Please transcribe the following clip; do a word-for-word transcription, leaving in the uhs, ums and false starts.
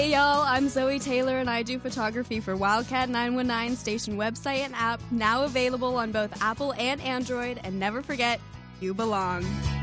Hey y'all, I'm Zoe Taylor and I do photography for Wildcat nine one nine station website and app, now available on both Apple and Android. And never forget, you belong.